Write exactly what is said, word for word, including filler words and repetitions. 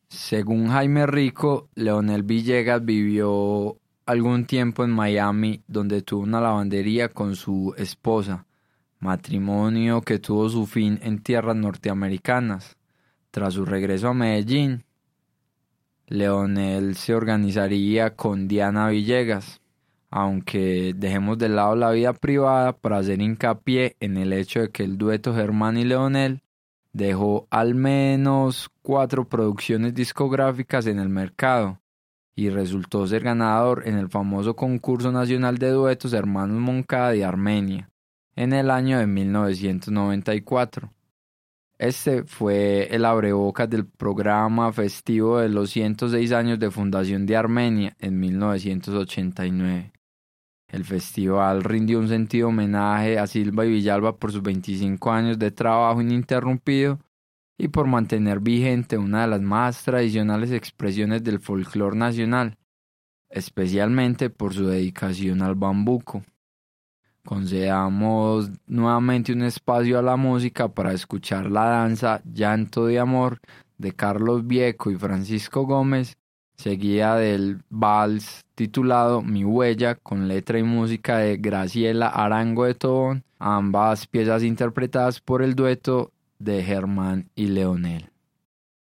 Según Jaime Rico, Leonel Villegas vivió algún tiempo en Miami, donde tuvo una lavandería con su esposa, matrimonio que tuvo su fin en tierras norteamericanas. Tras su regreso a Medellín, Leonel se organizaría con Diana Villegas, aunque dejemos de lado la vida privada para hacer hincapié en el hecho de que el dueto Germán y Leonel dejó al menos cuatro producciones discográficas en el mercado y resultó ser ganador en el famoso concurso nacional de duetos Hermanos Moncada de Armenia en el año de mil novecientos noventa y cuatro. Este fue el abrebocas del programa festivo de los ciento seis años de fundación de Armenia en mil novecientos ochenta y nueve. El festival rindió un sentido homenaje a Silva y Villalba por sus veinticinco años de trabajo ininterrumpido y por mantener vigente una de las más tradicionales expresiones del folclore nacional, especialmente por su dedicación al bambuco. Concedamos nuevamente un espacio a la música para escuchar la danza Llanto de Amor de Carlos Vieco y Francisco Gómez, seguida del vals titulado Mi Huella con letra y música de Graciela Arango de Tobón, ambas piezas interpretadas por el dueto de Germán y Leonel.